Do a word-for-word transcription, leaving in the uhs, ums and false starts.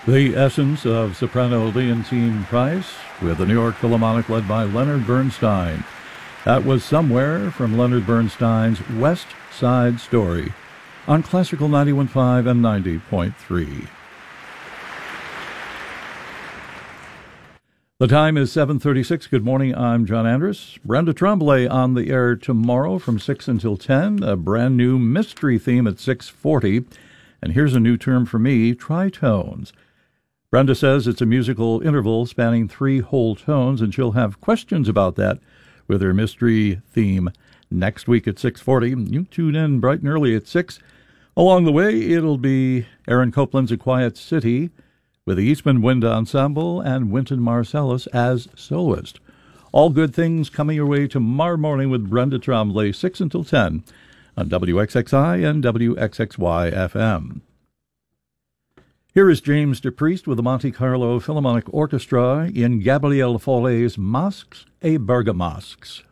The Essence of soprano Leontine Price with the New York Philharmonic led by Leonard Bernstein. That was Somewhere from Leonard Bernstein's West Side Story on Classical ninety-one point five and ninety point three. The time is seven thirty-six. Good morning, I'm John Andrus. Brenda Tremblay on the air tomorrow from six until ten. A brand new mystery theme at six forty. And here's a new term for me, tritones. Brenda says it's a musical interval spanning three whole tones, and she'll have questions about that with her mystery theme next week at six forty. You tune in bright and early at six. Along the way, it'll be Aaron Copland's A Quiet City with the Eastman Wind Ensemble and Wynton Marsalis as soloist. All good things coming your way tomorrow morning with Brenda Tremblay, six until ten on W X X I and W X X Y F M. Here is James DePriest with the Monte Carlo Philharmonic Orchestra in Gabriel Fauré's Masques et Bergamasques.